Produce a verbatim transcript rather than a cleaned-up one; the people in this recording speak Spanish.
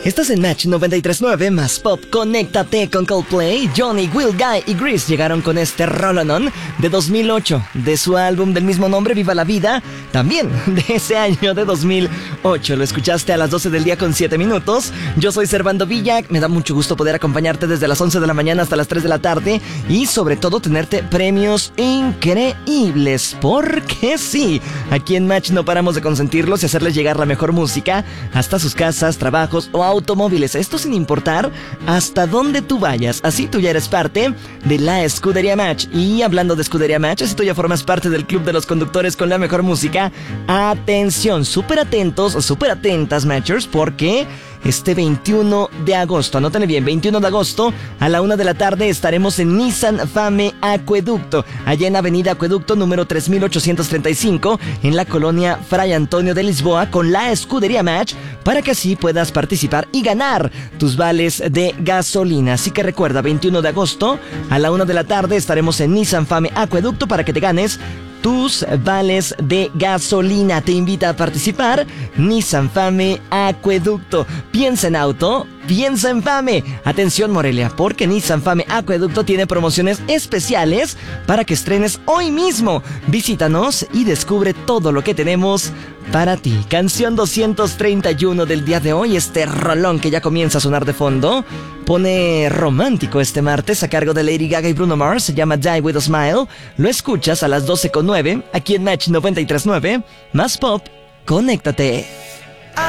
Estás en Match noventa y tres punto nueve más Pop. Conéctate con Coldplay. Johnny, Will Guy y Grease llegaron con este Roll-On de dos mil ocho, de su álbum del mismo nombre, Viva la Vida, también de ese año de dos mil ocho. Lo escuchaste a las doce del día con siete minutos. Yo soy Servando Villa. Me da mucho gusto poder acompañarte desde las once de la mañana hasta las tres de la tarde y sobre todo tenerte premios increíbles. Porque sí, aquí en Match no paramos de consentirlos y hacerles llegar la mejor música hasta sus casas, trabajos o automóviles, esto sin importar hasta dónde tú vayas. Así tú ya eres parte de la Escudería Match. Y hablando de Escudería Match, así tú ya formas parte del club de los conductores con la mejor música. Atención, súper atentos, súper atentas, Matchers, porque este veintiuno de agosto, anótenle bien, veintiuno de agosto a la una de la tarde estaremos en Nissan Fame Acueducto, allá en Avenida Acueducto número tres mil ochocientos treinta y cinco, en la colonia Fray Antonio de Lisboa, con la Escudería Match, para que así puedas participar y ganar tus vales de gasolina. Así que recuerda, veintiuno de agosto a la una de la tarde estaremos en Nissan Fame Acueducto para que te ganes tus vales de gasolina. Te invita a participar Nissan Fame Acueducto. Piensa en auto, piensa en Fame. Atención, Morelia, porque Nissan Fame Acueducto tiene promociones especiales para que estrenes hoy mismo. Visítanos y descubre todo lo que tenemos para ti. Canción doscientos treinta y uno del día de hoy, este rolón que ya comienza a sonar de fondo. Pone romántico este martes a cargo de Lady Gaga y Bruno Mars. Se llama Die With A Smile. Lo escuchas a las doce con nueve aquí en Match noventa y tres punto nueve más Pop. Conéctate.